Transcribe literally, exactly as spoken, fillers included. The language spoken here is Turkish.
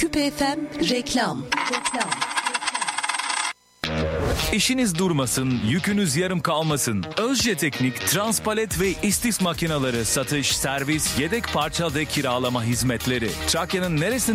Küpe F M reklam. Reklam. İşiniz durmasın, yükünüz yarım kalmasın. Özce Teknik, transpalet ve istis makineleri satış, servis, yedek parça ve kiralama hizmetleri. Trakya'nın neresinde